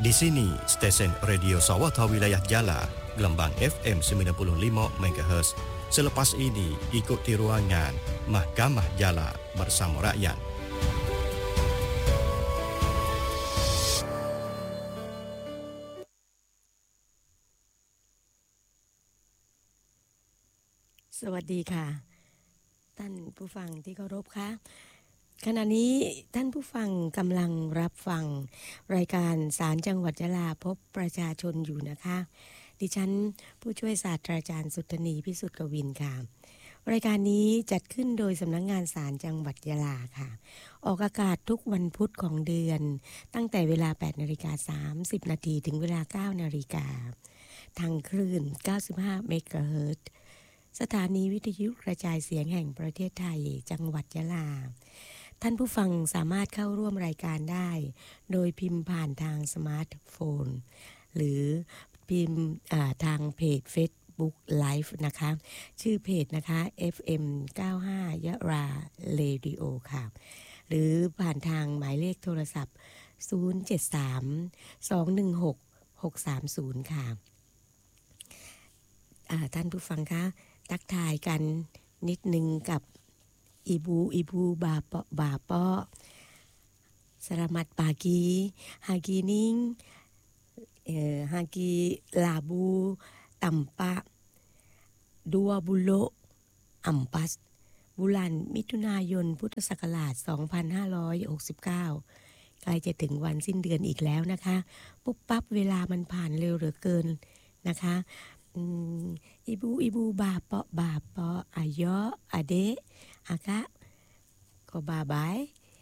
Di sini, stesen radio Sawata Wilayah Jala, gelombang FM 95 MHz. Selepas ini, ikuti ruangan Mahkamah Jala bersama rakyat. สวัสดีค่ะท่านผู้ฟังที่เคารพค่ะขณะนี้ท่านผู้ฟังกำลังรับฟังรายการศาลจังหวัดยะลาพบประชาชนอยู่นะคะดิฉันผู้ช่วยศาสตราจารย์สุทธนีพิสุทธิ์กวินค่ะรายการนี้จัดขึ้นโดยสำนักงานศาลจังหวัดยะลาค่ะออกอากาศทุกวันพุธของเดือนตั้งแต่เวลา 8:30 น.ถึงเวลา 9:00 น.ทางคลื่น 95 เมกะเฮิรตซ์สถานีวิทยุกระจายเสียงแห่งประเทศไทยจังหวัดยะลาท่านผู้ฟังสามารถเข้าร่วมรายการได้โดยพิมพ์ผ่านทางสมาร์ทโฟนหรือพิมพ์ทางเพจ Facebook Live นะคะชื่อเพจนะคะ FM 95 ยะลาเรดิโอค่ะหรือผ่านทางหมายเลขโทรศัพท์ 073-216-630 ค่ะท่านผู้ฟังคะทักทายกันนิดนึงกับอีบูบาเปาะสลามัดปากีฮากีนิงฮากีลาบูตัมปะดัวบุโลอัมปัสบุลันมิถุนายนพุทธศักราช 2569 ใกล้จะถึงวันสิ้นเดือนอีกแล้วนะคะปุ๊บปั๊บเวลามันผ่านเร็วเหลือเกินนะคะอีบูบาเปาะอายออเดอากะก็บาบาย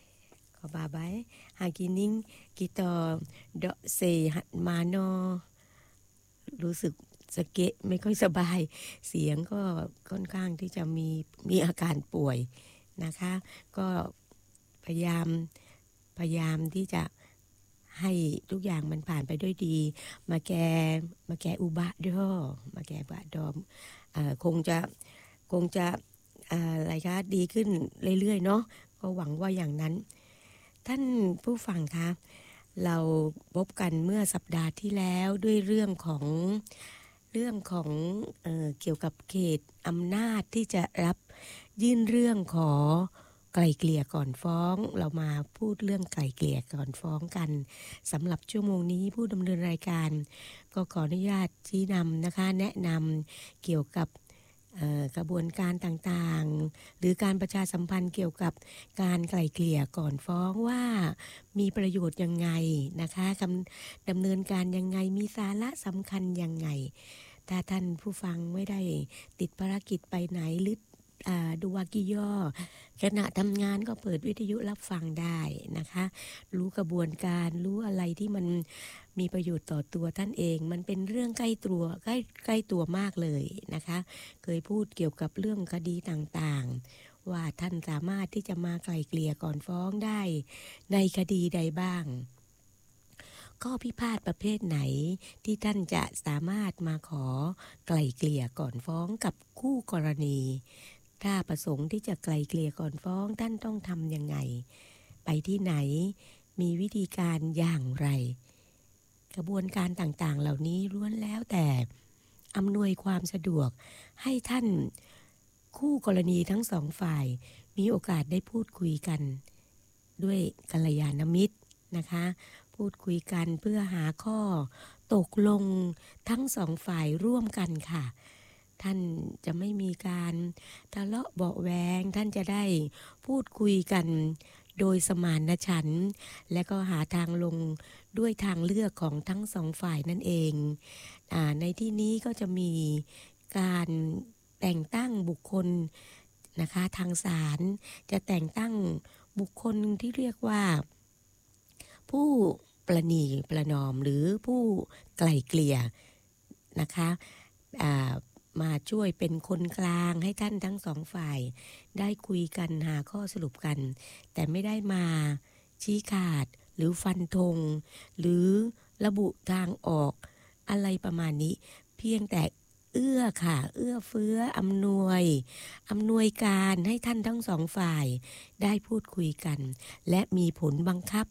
hari ini kita dok sehat mano รู้สึกสะเกะไม่ค่อยสบายเสียงก็ค่อนข้างที่จะมีอาการป่วยนะคะก็พยายามที่จะให้ทุกอย่างมันผ่านไปด้วยดีมาแกอุบะดอมาแกบะดอมคงจะอะไรคะดีขึ้นเรื่อยๆเนาะก็หวังว่าอย่างนั้นท่านผู้ฟังคะเราพบกันเมื่อสัปดาห์ที่แล้วด้วยเรื่องของเกี่ยวกับเขตอำนาจที่จะรับยื่นเรื่องขอไกล่เกลี่ยก่อนฟ้องเรามาพูดเรื่องไกล่เกลี่ยก่อนฟ้องกันสำหรับชั่วโมงนี้ผู้ดำเนินรายการก็ขออนุญาตชี้นำนะคะแนะนำเกี่ยวกับกระบวนการต่างๆหรือการประชาสัมพันธ์เกี่ยวกับการไกล่เกลี่ยก่อนฟ้องว่ามีประโยชน์ยังไงนะคะดำเนินการยังไงมีสาระสำคัญยังไงถ้าท่านผู้ฟังไม่ได้ติดภารกิจไปไหนหรือดูวากิย่อขณะทำงานก็เปิดวิทยุรับฟังได้นะคะรู้กระบวนการรู้อะไรที่มันมีประโยชน์ต่อตัวท่านเองมันเป็นเรื่องใกล้ตัวมากเลยนะคะเคยพูดเกี่ยวกับเรื่องคดีต่างๆว่าท่านสามารถที่จะมาไกล่เกลี่ยก่อนฟ้องได้ในคดีใดบ้างข้อพิพาทประเภทไหนที่ท่านจะสามารถมาขอไกล่เกลี่ยก่อนฟ้องกับคู่กรณีถ้าประสงค์ที่จะไกล่เกลี่ยก่อนฟ้องท่านต้องทำยังไงไปที่ไหนมีวิธีการอย่างไรกระบวนการต่างๆเหล่านี้ล้วนแล้วแต่อำนวยความสะดวกให้ท่านคู่กรณีทั้งสองฝ่ายมีโอกาสได้พูดคุยกันด้วยกัลยาณมิตรนะคะพูดคุยกันเพื่อหาข้อตกลงทั้งสองฝ่ายร่วมกันค่ะท่านจะไม่มีการทะเลาะเบาะแว้งท่านจะได้พูดคุยกันโดยสมานฉันท์และก็หาทางลงด้วยทางเลือกของทั้งสองฝ่ายนั่นเองในที่นี้ก็จะมีการแต่งตั้งบุคคลนะคะทางศาลจะแต่งตั้งบุคคลที่เรียกว่าผู้ประนีประนอมหรือผู้ไกล่เกลี่ยนะคะมาช่วยเป็นคนกลางให้ท่านทั้งสองฝ่ายได้คุยกันหาข้อสรุปกันแต่ไม่ได้มาชี้ขาดหรือฟันธงหรือระบุทางออกอะไรประมาณนี้เพียงแต่เอื้อเฟื้ออำนวยการให้ท่านทั้งสองฝ่ายได้พูดคุยกันและมีผลบังคับ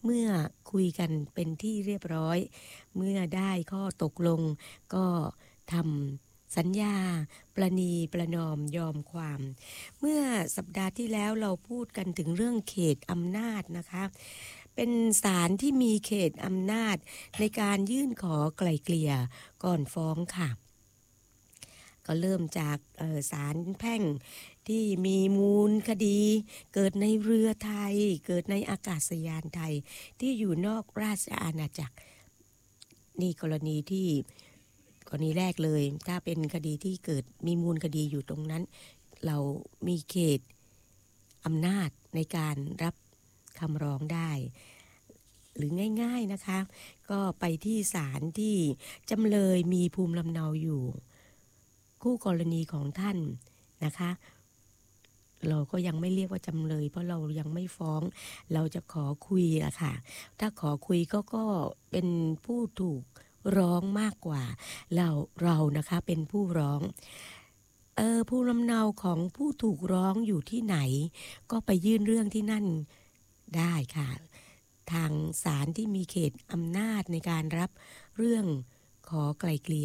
เมื่อคุยกันเป็นที่เรียบร้อยเมื่อได้ข้อตกลงก็ทำสัญญาประนีประนอมยอมความเมื่อสัปดาห์ที่แล้วเราพูดกันถึงเรื่องเขตอำนาจนะคะเป็นศาลที่มีเขตอำนาจในการยื่นขอไกล่เกลี่ยก่อนฟ้องค่ะก็เริ่มจากศาลแพ่งที่มีมูลคดีเกิดในเรือไทยเกิดในอากาศยานไทยที่อยู่นอกราชอาณาจักรนี่กรณีแรกเลยถ้าเป็นคดีที่เกิดมีมูลคดีอยู่ตรงนั้นเรามีเขตอำนาจในการรับคำร้องได้หรือง่ายๆนะคะก็ไปที่ศาลที่จำเลยมีภูมิลำเนาอยู่คู่กรณีของท่านนะคะเราก็ยังไม่เรียกว่าจำเลยเพราะเรายังไม่ฟ้องเราจะขอคุยอะค่ะถ้าขอคุยก็เป็นผู้ถูกร้องมากกว่าเรานะคะเป็นผู้ร้องภูมิลำเนาของผู้ถูกร้องอยู่ที่ไหนก็ไปยื่นเรื่องที่นั่นได้ค่ะทางศาลที่มีเขตอำนาจในการรับเรื่องขอไกล่เกลี่ย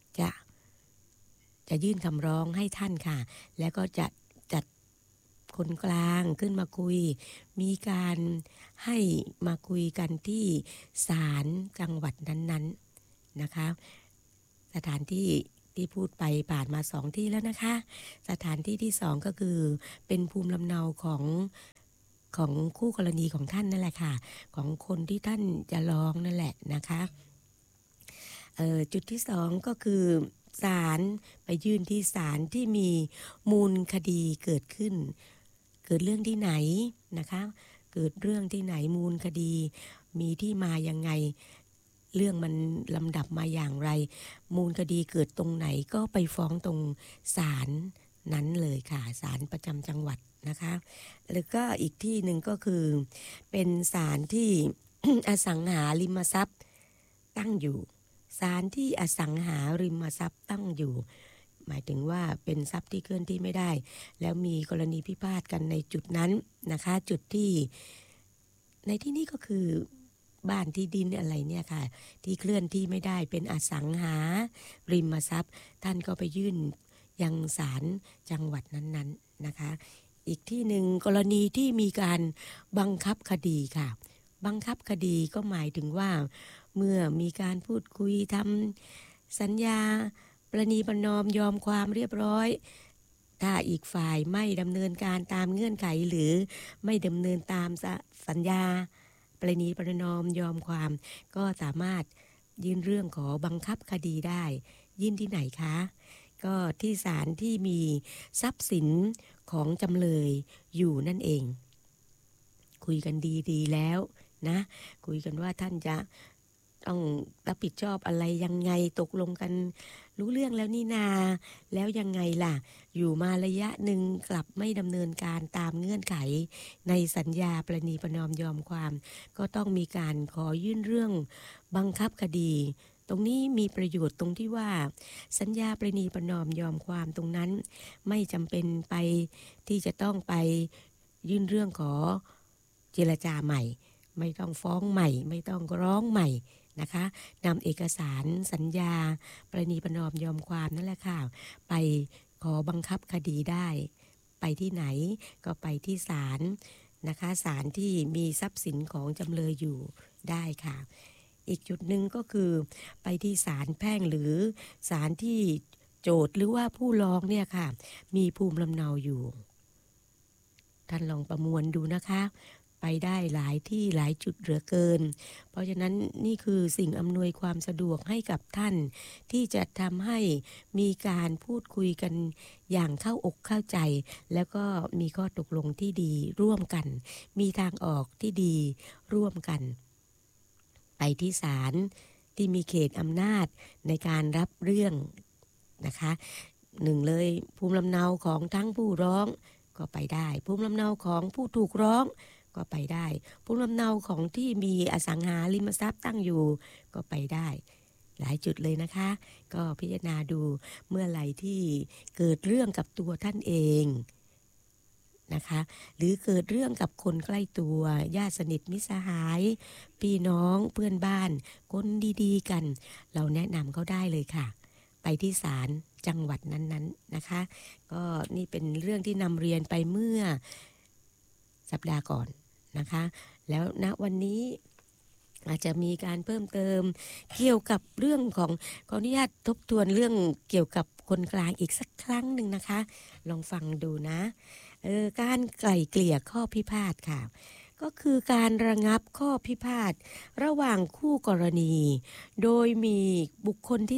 จะยื่นคำร้องให้ท่านค่ะแล้วก็จะจัดคนกลางขึ้นมาคุยมีการให้มาคุยกันที่ศาลจังหวัดนั้นๆนะคะสถานที่ที่พูดไปผ่านมา2ที่แล้วนะคะสถานที่ที่2ก็คือเป็นภูมิลำเนาของคู่กรณีของท่านนั่นแหละค่ะของคนที่ท่านจะร้องนั่นแหละนะคะจุดที่2ก็คือศาลไปยื่นที่ศาลที่มีมูลคดีเกิดขึ้นเกิดเรื่องที่ไหนนะคะเกิดเรื่องที่ไหนมูลคดีมีที่มายังไงเรื่องมันลำดับมาอย่างไรมูลคดีเกิดตรงไหนก็ไปฟ้องตรงศาลนั้นเลยค่ะศาลประจำจังหวัดนะคะแล้วก็อีกที่หนึ่งก็คือเป็นศาลที่ อสังหาริมทรัพย์ตั้งอยู่ศาลที่อสังหาริมทรัพย์ตั้งอยู่หมายถึงว่าเป็นทรัพย์ที่เคลื่อนที่ไม่ได้แล้วมีกรณีพิพาทกันในจุดนั้นนะคะจุดที่ในที่นี้ก็คือบ้านที่ดินอะไรเนี่ยค่ะที่เคลื่อนที่ไม่ได้เป็นอสังหาริมทรัพย์ท่านก็ไปยื่นยังศาลจังหวัดนั้นๆนะคะอีกที่หนึ่งกรณีที่มีการบังคับคดีค่ะบังคับคดีก็หมายถึงว่าเมื่อมีการพูดคุยทำสัญญาประนีประนอมยอมความเรียบร้อยถ้าอีกฝ่ายไม่ดำเนินการตามเงื่อนไขหรือไม่ดำเนินตามสัญญาประนีประนอมยอมความก็สามารถยื่นเรื่องขอบังคับคดีได้ยื่นที่ไหนคะก็ที่ศาลที่มีทรัพย์สินของจำเลยอยู่นั่นเองคุยกันดีๆแล้วนะคุยกันว่าท่านจะต้องรับผิดชอบอะไรยังไงตกลงกันรู้เรื่องแล้วนี่นาแล้วยังไงล่ะอยู่มาระยะหนึ่งกลับไม่ดำเนินการตามเงื่อนไขในสัญญาประนีประนอมยอมความก็ต้องมีการขอยื่นเรื่องบังคับคดีตรงนี้มีประโยชน์ตรงที่ว่าสัญญาประนีประนอมยอมความตรงนั้นไม่จำเป็นไปที่จะต้องไปยื่นเรื่องขอเจรจาใหม่ไม่ต้องฟ้องใหม่ไม่ต้องร้องใหม่นะคะนำเอกสารสัญญาประนีประนอมยอมความนั่นแหละค่ะไปขอบังคับคดีได้ไปที่ไหนก็ไปที่ศาลนะคะศาลที่มีทรัพย์สินของจำเลยอยู่ได้ค่ะอีกจุดหนึ่งก็คือไปที่ศาลแพ่งหรือศาลที่โจทก์หรือว่าผู้ร้องเนี่ยค่ะมีภูมิลำเนาอยู่ท่านลองประมวลดูนะคะไปได้หลายที่หลายจุดเหลือเกินเพราะฉะนั้นนี่คือสิ่งอำนวยความสะดวกให้กับท่านที่จะทำให้มีการพูดคุยกันอย่างเข้าอกเข้าใจแล้วก็มีข้อตกลงที่ดีร่วมกันมีทางออกที่ดีร่วมกันไปที่ศาลที่มีเขตอำนาจในการรับเรื่องนะคะหนึ่งเลยภูมิลำเนาของทั้งผู้ร้องก็ไปได้ภูมิลำเนาของผู้ถูกร้องก็ไปได้ภูมิลำเนาของที่มีอสังหาริมทรัพย์ตั้งอยู่ก็ไปได้หลายจุดเลยนะคะก็พิจารณาดูเมื่อไหร่ที่เกิดเรื่องกับตัวท่านเองนะคะหรือเกิดเรื่องกับคนใกล้ตัวญาติสนิทมิตรสหายพี่น้องเพื่อนบ้านคนดีๆกันเราแนะนำเขาได้เลยค่ะไปที่ศาลจังหวัดนั้นๆนะคะก็นี่เป็นเรื่องที่นำเรียนไปเมื่อสัปดาห์ก่อนนะคะแล้วณวันนี้อาจจะมีการเพิ่มเติมเกี่ยวกับเรื่องของขออนุญาตทบทวนเรื่องเกี่ยวกับคนกลางอีกสักครั้งหนึ่งนะคะลองฟังดูนะการไกล่เกลี่ยข้อพิพาทค่ะก็คือการระงับข้อพิพาทระหว่างคู่กรณีโดยมีบุคคลที่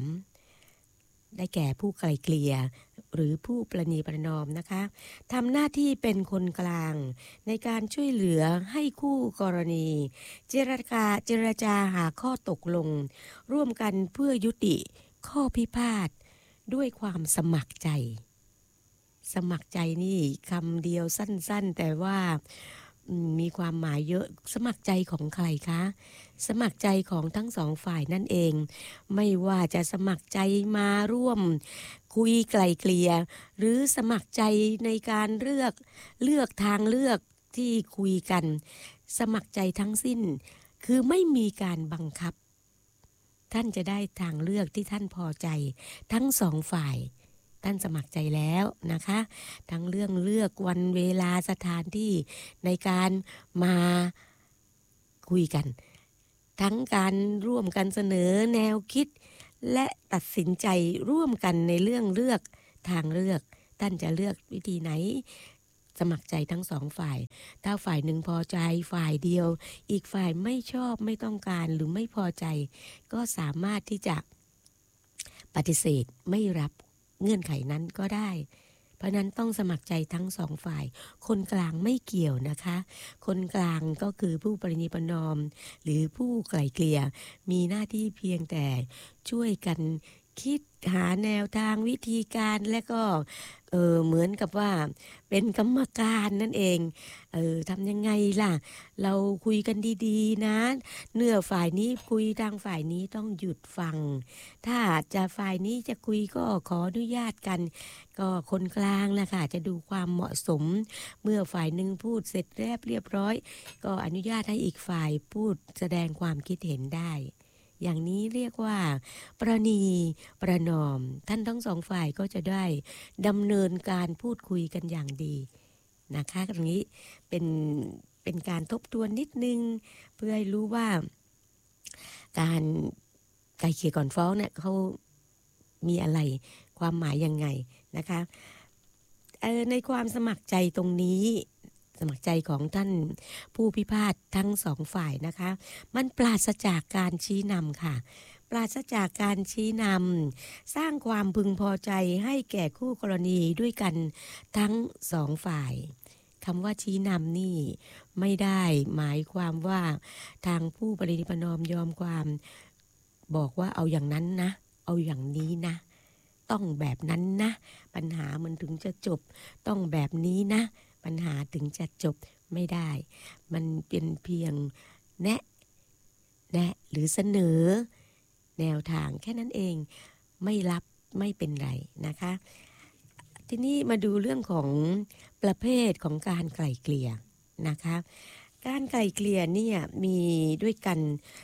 3ได้แก่ผู้ไกล่เกลี่ยหรือผู้ประนีประนอมนะคะทำหน้าที่เป็นคนกลางในการช่วยเหลือให้คู่กรณีเจรจาหาข้อตกลงร่วมกันเพื่อยุติข้อพิพาทด้วยความสมัครใจสมัครใจนี่คำเดียวสั้นๆแต่ว่ามีความหมายเยอะสมัครใจของใครคะสมัครใจของทั้งสองฝ่ายนั่นเองไม่ว่าจะสมัครใจมาร่วมคุยไกล่เกลี่ยหรือสมัครใจในการเลือกทางเลือกที่คุยกันสมัครใจทั้งสิ้นคือไม่มีการบังคับท่านจะได้ทางเลือกที่ท่านพอใจทั้งสองฝ่ายท่านสมัครใจแล้วนะคะทั้งเรื่องเลือกวันเวลาสถานที่ในการมาคุยกันทั้งการร่วมกันเสนอแนวคิดและตัดสินใจร่วมกันในเรื่องเลือกทางเลือกท่านจะเลือกวิธีไหนสมัครใจทั้งสองฝ่ายถ้าฝ่ายหนึ่งพอใจฝ่ายเดียวอีกฝ่ายไม่ชอบไม่ต้องการหรือไม่พอใจก็สามารถที่จะปฏิเสธไม่รับเงื่อนไขนั้นก็ได้เพราะนั้นต้องสมัครใจทั้งสองฝ่ายคนกลางไม่เกี่ยวนะคะคนกลางก็คือผู้ประนีประนอมหรือผู้ไกล่เกลี่ยมีหน้าที่เพียงแต่ช่วยกันคิดหาแนวทางวิธีการและก็เหมือนกับว่าเป็นกรรมการนั่นเองทำยังไงล่ะเราคุยกันดีๆนะเนื้อฝ่ายนี้คุยทางฝ่ายนี้ต้องหยุดฟังถ้าจะฝ่ายนี้จะคุยก็ขออนุญาตกันก็คนกลางนะคะจะดูความเหมาะสมเมื่อฝ่ายหนึ่งพูดเสร็จเรียบร้อยก็อนุญาตให้อีกฝ่ายพูดแสดงความคิดเห็นได้อย่างนี้เรียกว่าประนีประนอมท่านทั้งสองฝ่ายก็จะได้ดำเนินการพูดคุยกันอย่างดีนะคะตรงนี้เป็นการทบทวนนิดนึงเพื่อให้รู้ว่าการไกล่เกลี่ยก่อนฟ้องเนี่ยเขามีอะไรความหมายยังไงนะคะในความสมัครใจตรงนี้สมัครใจของท่านผู้พิพาททั้งสองฝ่ายนะคะมันปราศจากการชี้นำค่ะปราศจากการชี้นำสร้างความพึงพอใจให้แก่คู่กรณีด้วยกันทั้งสองฝ่ายคำว่าชี้นำนี่ไม่ได้หมายความว่าทางผู้ประนีประนอมยอมความบอกว่าเอาอย่างนั้นนะเอาอย่างนี้นะต้องแบบนั้นนะปัญหามันถึงจะจบต้องแบบนี้นะปัญหาถึงจะจบไม่ได้มันเป็นเพียงแนะหรือเสนอแนวทางแค่นั้นเองไม่รับไม่เป็นไรนะคะทีนี้มาดูเรื่องของประเภทของการไกล่เกลี่ยนะคะการไกล่เกลี่ยเนี่ยมีด้วยกัน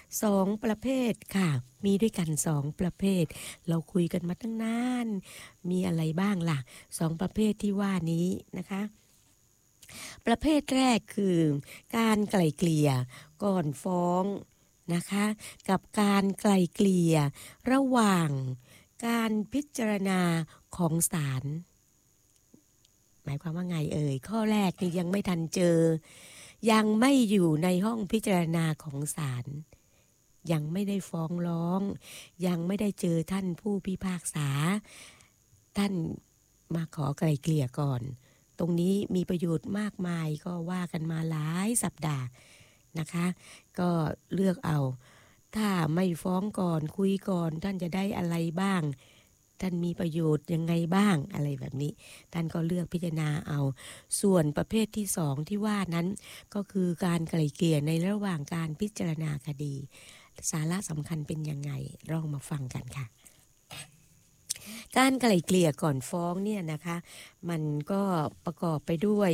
2ประเภทค่ะมีด้วยกัน2ประเภทเราคุยกันมาตั้งนานมีอะไรบ้างล่ะ2ประเภทที่ว่านี้นะคะประเภทแรกคือการไกล่เกลี่ยก่อนฟ้องนะคะกับการไกล่เกลี่ยระหว่างการพิจารณาของศาลหมายความว่าไงข้อแรกนี่ยังไม่ทันเจอยังไม่อยู่ในห้องพิจารณาของศาลยังไม่ได้ฟ้องร้องยังไม่ได้เจอท่านผู้พิพากษาท่านมาขอไกล่เกลี่ยก่อนตรงนี้มีประโยชน์มากมายก็ว่ากันมาหลายสัปดาห์นะคะก็เลือกเอาถ้าไม่ฟ้องก่อนคุยก่อนท่านจะได้อะไรบ้างท่านมีประโยชน์ยังไงบ้างอะไรแบบนี้ท่านก็เลือกพิจารณาเอาส่วนประเภทที่2ที่ว่านั้นก็คือการไกล่เกลี่ยในระหว่างการพิจารณาคดีสาระสำคัญเป็นยังไงลองมาฟังกันค่ะการไกล่เกลี่ยก่อนฟ้องเนี่ยนะคะมันก็ประกอบไปด้วย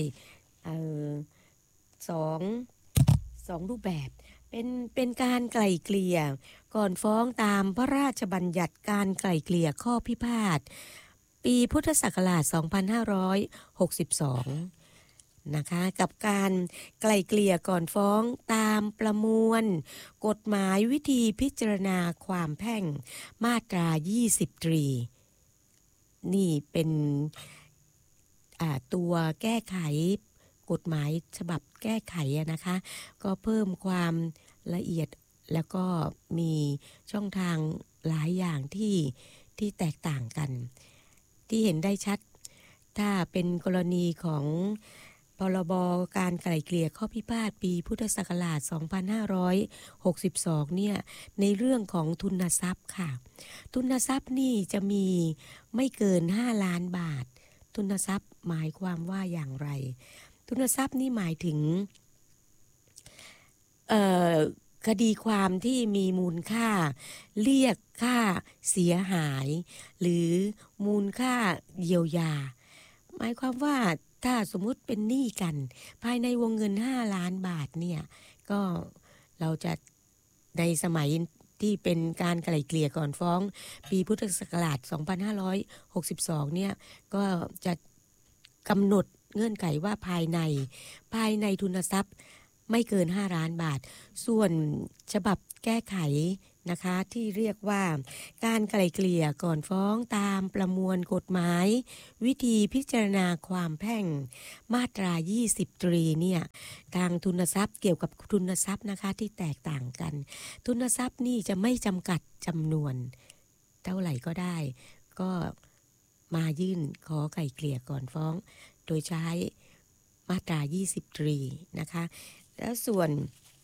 สองรูปแบบเป็นการไกล่เกลี่ยก่อนฟ้องตามพระราชบัญญัติการไกล่เกลี่ยข้อพิพาทปีพุทธศักราช 2562 นะคะกับการไกล่เกลี่ยก่อนฟ้องตามประมวลกฎหมายวิธีพิจารณาความแพ่งมาตรา20 ตรีนี่เป็นตัวแก้ไขกฎหมายฉบับแก้ไขนะคะก็เพิ่มความละเอียดแล้วก็มีช่องทางหลายอย่างที่แตกต่างกันที่เห็นได้ชัดถ้าเป็นกรณีของพรบการไกล่เกลี่ยข้อพิพาทปีพุทธศักราช 2562 เนี่ยในเรื่องของทุนทรัพย์ค่ะทุนทรัพย์นี่จะมีไม่เกิน5 ล้านบาททุนทรัพย์หมายความว่าอย่างไรทุนทรัพย์นี่หมายถึงคดีความที่มีมูลค่าเรียกค่าเสียหายหรือมูลค่าเยียวยาหมายความว่าถ้าสมมุติเป็นหนี้กันภายในวงเงิน5 ล้านบาทเนี่ยก็เราจะในสมัยที่เป็นการไกล่เกลี่ยก่อนฟ้องปีพุทธศักราช 2562 เนี่ยก็จะกำหนดเงื่อนไขว่าภายในทุนทรัพย์ไม่เกิน5 ล้านบาทส่วนฉบับแก้ไขนะคะที่เรียกว่าการไกล่เกลี่ยก่อนฟ้องตามประมวลกฎหมายวิธีพิจารณาความแพ่งมาตรา20 ตรีเนี่ยทางทุนทรัพย์เกี่ยวกับทุนทรัพย์นะคะที่แตกต่างกันทุนทรัพย์นี่จะไม่จำกัดจำนวนเท่าไหร่ก็ได้ก็มายื่นขอไกล่เกลี่ยก่อนฟ้องโดยใช้มาตรา20 ตรีนะคะแล้วส่วน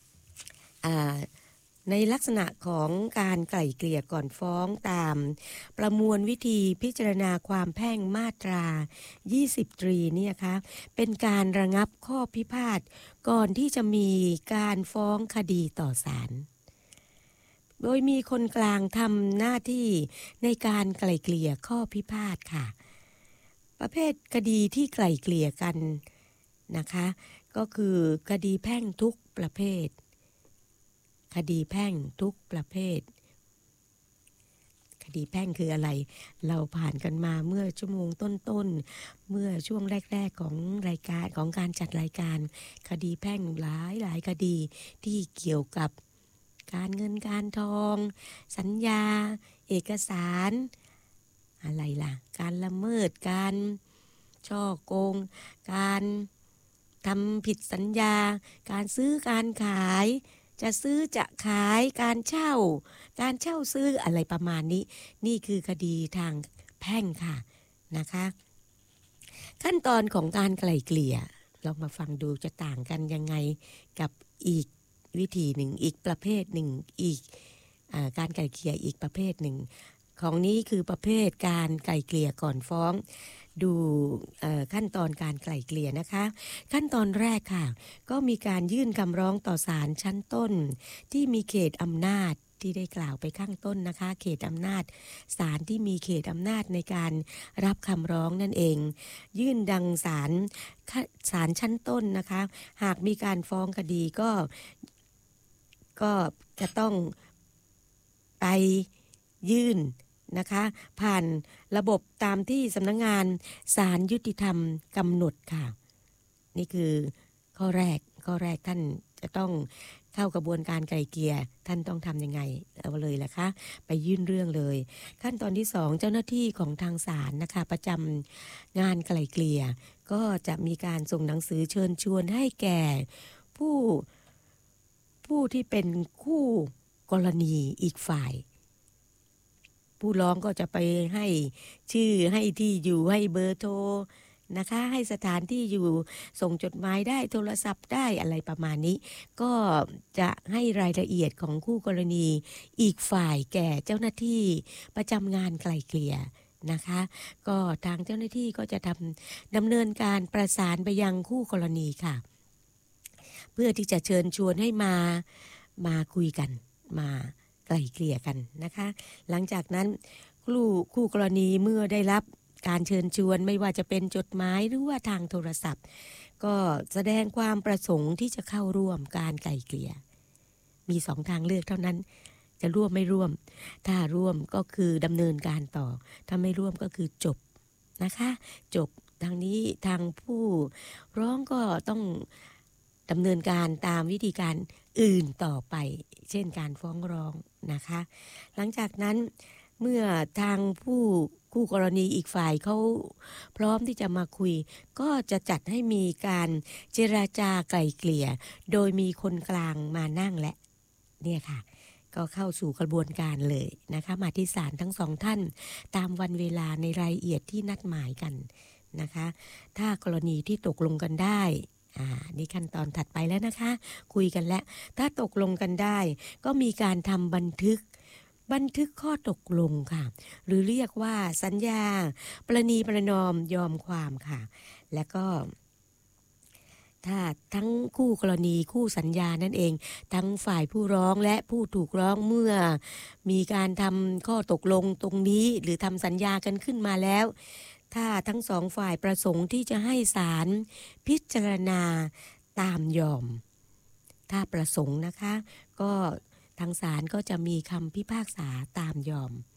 ในลักษณะของการไกล่เกลี่ยก่อนฟ้องตามประมวลวิธีพิจารณาความแพ่งมาตรา20 ตรีเนี่ยค่ะเป็นการระงับข้อพิพาทก่อนที่จะมีการฟ้องคดีต่อศาลโดยมีคนกลางทำหน้าที่ในการไกล่เกลี่ยข้อพิพาทค่ะประเภทคดีที่ไกล่เกลี่ยกันนะคะก็คือคดีแพ่งทุกประเภทคดีแพ่งทุกประเภทคดีแพ่งคืออะไรเราผ่านกันมาเมื่อชั่วโมงต้นๆเมื่อช่วงแรกๆของรายการของการจัดรายการคดีแพ่งหลายคดีที่เกี่ยวกับการเงินการทองสัญญาเอกสารอะไรล่ะการละเมิดการฉ้อโกงการทำผิดสัญญาการซื้อการขายจะซื้อจะขายการเช่าซื้ออะไรประมาณนี้นี่คือคดีทางแพ่งค่ะนะคะขั้นตอนของการไกล่เกลี่ยลองมาฟังดูจะต่างกันยังไงกับอีกวิธีหนึ่งอีกประเภทหนึ่งอีกการไกล่เกลี่ยอีกประเภทหนึ่งของนี้คือประเภทการไกล่เกลี่ยก่อนฟ้องดูขั้นตอนการไกล่เกลี่ยนะคะขั้นตอนแรกค่ะก็มีการยื่นคำร้องต่อศาลชั้นต้นที่มีเขตอำนาจที่ได้กล่าวไปข้างต้นนะคะเขตอำนาจศาลที่มีเขตอำนาจในการรับคำร้องนั่นเองยื่นดังศาลชั้นต้นนะคะหากมีการฟ้องคดีก็จะต้องไปยื่นนะคะผ่านระบบตามที่สำนักงานศาลยุติธรรมกำหนดค่ะนี่คือข้อแรกท่านจะต้องเข้ากระบวนการไกล่เกลี่ยท่านต้องทำยังไงเอาเลยล่ะคะไปยื่นเรื่องเลยขั้นตอนที่2เจ้าหน้าที่ของทางศาลนะคะประจำงานไกล่เกลี่ยก็จะมีการส่งหนังสือเชิญชวนให้แก่ผู้ที่เป็นคู่กรณีอีกฝ่ายผู้ร้องก็จะไปให้ชื่อให้ที่อยู่ให้เบอร์โทรนะคะให้สถานที่อยู่ส่งจดหมายได้โทรศัพท์ได้อะไรประมาณนี้ก็จะให้รายละเอียดของคู่กรณีอีกฝ่ายแก่เจ้าหน้าที่ประจำงานไกล่เกลี่ยนะคะก็ทางเจ้าหน้าที่ก็จะดำเนินการประสานไปยังคู่กรณีค่ะเพื่อที่จะเชิญชวนให้มาคุยกันมาไกล่เกลี่ยกันนะคะหลังจากนั้นคู่กรณีเมื่อได้รับการเชิญชวนไม่ว่าจะเป็นจดหมายหรือว่าทางโทรศัพท์ก็แสดงความประสงค์ที่จะเข้าร่วมการไกล่เกลี่ยมี2ทางเลือกเท่านั้นจะร่วมไม่ร่วมถ้าร่วมก็คือดำเนินการต่อถ้าไม่ร่วมก็คือจบนะคะจบทางนี้ทางผู้ร้องก็ต้องดำเนินการตามวิธีการอื่นต่อไปเช่นการฟ้องร้องนะคะหลังจากนั้นเมื่อทางคู่กรณีอีกฝ่ายเขาพร้อมที่จะมาคุยก็จะจัดให้มีการเจรจาไกล่เกลี่ยโดยมีคนกลางมานั่งและเนี่ยค่ะก็เข้าสู่กระบวนการเลยนะคะมาที่ศาลทั้งสองท่านตามวันเวลาในรายละเอียดที่นัดหมายกันนะคะถ้ากรณีที่ตกลงกันได้นี่ขั้นตอนถัดไปแล้วนะคะคุยกันแล้วถ้าตกลงกันได้ก็มีการทำบันทึกข้อตกลงค่ะหรือเรียกว่าสัญญาประนีประนอมยอมความค่ะและก็ถ้าทั้งคู่กรณีคู่สัญญานั่นเองทั้งฝ่ายผู้ร้องและผู้ถูกร้องเมื่อมีการทำข้อตกลงตรงนี้หรือทำสัญญากันขึ้นมาแล้วถ้าทั้งสองฝ่ายประสงค์ที่จะให้ศาลพิจารณาตามยอมถ้าประสงค์นะคะก็ทางศาลก็จะมีคำพิพากษาตามยอม